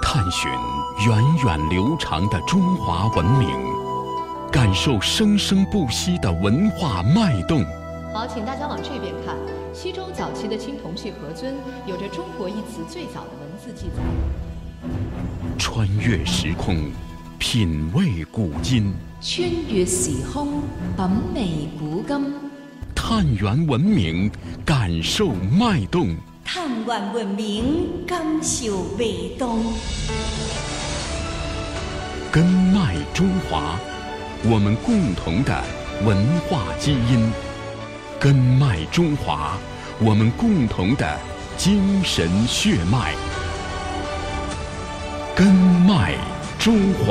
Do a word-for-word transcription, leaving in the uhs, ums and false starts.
探寻源远流长的中华文明，感受生生不息的文化脉动。 好，请大家往这边看。西周早期的青铜器盒尊有着“中国”一词最早的文字记载。 穿越时空，品味古今； 穿越時空，品味古今； 探源文明，感受脉動； 探源文明，感受味動。 根脉中华，我們共同的文化基因；根脉中華，我們共同的精神血脈。根脉中華。